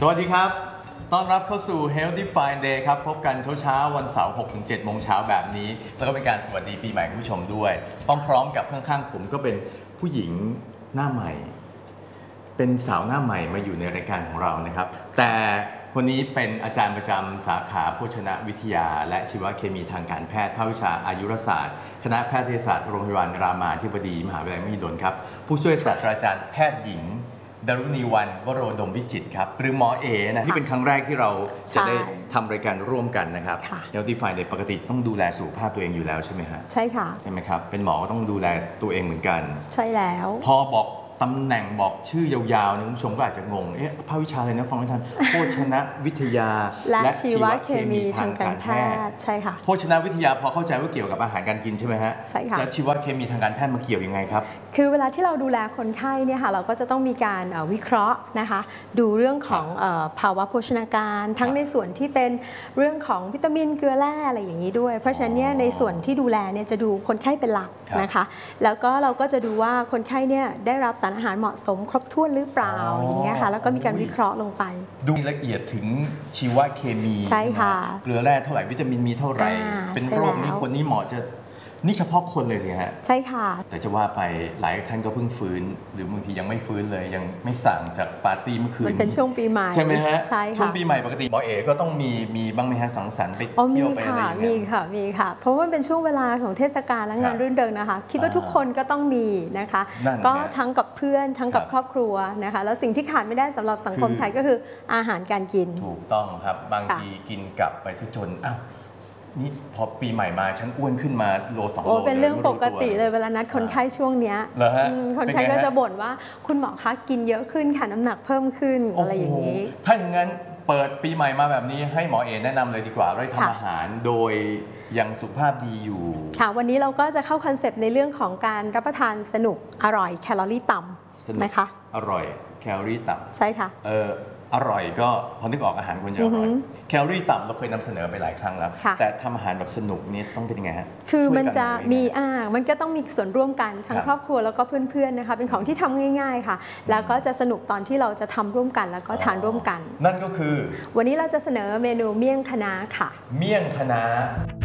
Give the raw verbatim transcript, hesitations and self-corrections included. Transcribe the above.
สวัสดีครับต้อนรับเข้าสู่ Healthy Friday ครับพบกันเช้าๆวันเสาร์ หกถึงเจ็ด โมงเช้าแบบนี้แล้วก็เป็นการสวัสดีปีใหม่คุณผู้ชมด้วยพร้อมๆกับข้างๆผมก็เป็นผู้หญิงหน้าใหม่เป็นสาวหน้าใหม่มาอยู่ในรายการของเรานะครับแต่คนนี้เป็นอาจารย์ประจำสาขาโภชนาวิทยาและชีวเคมีทางการแพทย์ภาควิชาอายุรศาสตร์คณะแพทยศาสตร์โรงพยาบาลรามาธิบดีมหาวิทยาลัยมหิดลครับผู้ช่วยศาสตราจารย์แพทย์หญิงดารุณีวรรณวโรดมวิจิตรครับหรือหมอเอนะที่เป็นครั้งแรกที่เราจะได้ทำรายการร่วมกันนะครับ Healthy Friday ปกติต้องดูแลสุขภาพตัวเองอยู่แล้วใช่ไหมฮะใช่ค่ะใช่ไหมครับเป็นหมอก็ต้องดูแลตัวเองเหมือนกันใช่แล้วพอบอกตำแหน่งบอกชื่อยาวๆเนี่ยคุณผู้ชมก็อาจจะงงเอ๊ะภาควิชาอะไรนะฟังไม่ทันโภชนวิทยาและชีวเคมีทางการแพทย์ใช่ค่ะโภชนวิทยาพอเข้าใจว่าเกี่ยวกับอาหารการกินใช่ไหมฮะใช่ค่ะแล้วชีวเคมีทางการแพทย์มาเกี่ยวยังไงครับคือเวลาที่เราดูแลคนไข้เนี่ยค่ะเราก็จะต้องมีการวิเคราะห์นะคะดูเรื่องของภาวะโภชนาการทั้งในส่วนที่เป็นเรื่องของวิตามินเกลือแร่อะไรอย่างนี้ด้วยเพราะฉะนั้นเนี่ยในส่วนที่ดูแลเนี่ยจะดูคนไข้เป็นหลักนะคะแล้วก็เราก็จะดูว่าคนไข้เนี่ยได้รับสารอาหารเหมาะสมครบถ้วนหรือเปล่าอย่างเงี้ยค่ะแล้วก็มีการวิเคราะห์ลงไปดูละเอียดถึงชีวเคมีใช่ค่ะเกลือแร่เท่าไหร่วิตามินมีเท่าไหร่เป็นโรคนี้คนนี้เหมาะจะนี่เฉพาะคนเลยสิฮะใช่ค่ะแต่จะว่าไปหลายท่านก็เพิ่งฟื้นหรือบางทียังไม่ฟื้นเลยยังไม่สั่งจากปาร์ตี้เมื่อคืนมันเป็นช่วงปีใหม่ใช่ไหมฮะใช่ค่ะช่วงปีใหม่ปกติหมอเอ๋ก็ต้องมีมีบ้างไหมฮะสังสรรค์ไปเที่ยวไปอะไรอย่างเงี้ยมีค่ะมีค่ะเพราะว่ามันเป็นช่วงเวลาของเทศกาลและงานรื่นเริงนะคะคิดว่าทุกคนก็ต้องมีนะคะก็ทั้งกับเพื่อนทั้งกับครอบครัวนะคะแล้วสิ่งที่ขาดไม่ได้สำหรับสังคมไทยก็คืออาหารการกินถูกต้องครับบางทีกินกลับไปซะจนอ้าวนี่พอปีใหม่มาฉันอ้วนขึ้นมาโลสองโลโอ้เป็นเรื่องปกติเลยเวลานัดคนไข้ช่วงเนี้ยคนไข้ก็จะบ่นว่าคุณหมอคะกินเยอะขึ้นค่ะน้ำหนักเพิ่มขึ้นอะไรอย่างนี้ถ้าอย่างนั้นเปิดปีใหม่มาแบบนี้ให้หมอเอแนะนำเลยดีกว่าเราทำอาหารโดยยังสุขภาพดีอยู่ค่ะวันนี้เราก็จะเข้าคอนเซปต์ในเรื่องของการรับประทานสนุกอร่อยแคลอรี่ต่ำนะคะอร่อยแคลอรี่ต่ำใช่ค่ะเอออร่อยก็พอนึกออกอาหารควรจะอร่อยแคลอรี่ต่ำเราเคยนำเสนอไปหลายครั้งแล้วแต่ทำอาหารแบบสนุกนี่ต้องเป็นยังไงฮะคือมันจะมีอ่ามันก็ต้องมีส่วนร่วมกันทั้งครอบครัวแล้วก็เพื่อนๆนะคะเป็นของที่ทำง่ายๆค่ะแล้วก็จะสนุกตอนที่เราจะทำร่วมกันแล้วก็ทานร่วมกันนั่นก็คือวันนี้เราจะเสนอเมนูเมี่ยงคะน้าค่ะเมี่ยงคะน้า